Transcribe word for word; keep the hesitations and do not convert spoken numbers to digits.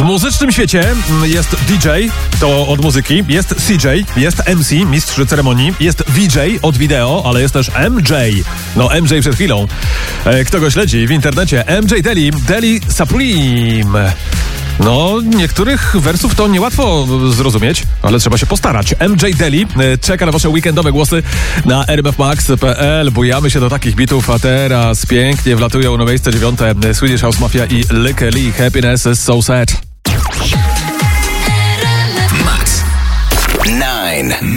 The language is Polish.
muzycznym świecie jest D J, to od muzyki, jest C J, jest M C, mistrz ceremonii, jest V J od wideo, ale jest też M J. No M J przed chwilą. Kto go śledzi w internecie? M J Deli, Deli Supreme. No, niektórych wersów to niełatwo zrozumieć, ale trzeba się postarać. M J Deli czeka na wasze weekendowe głosy na r m f max kropka p l. Bujamy się do takich bitów, a teraz pięknie wlatują na miejsce dziewiąte Swedish House Mafia i Lykke Li. Happiness is so sad. Max. Nine.